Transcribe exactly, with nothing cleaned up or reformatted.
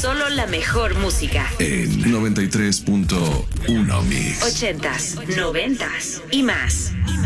Solo la mejor música. En noventa y tres punto uno Mix. Ochentas, noventas y más.